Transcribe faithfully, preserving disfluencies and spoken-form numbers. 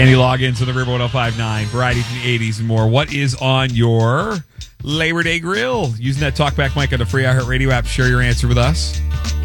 Kenny Loggins to the River one oh five point nine, variety from the eighties and more. What is on your Labor Day grill? Using that talkback mic on the free iHeartRadio app, share your answer with us.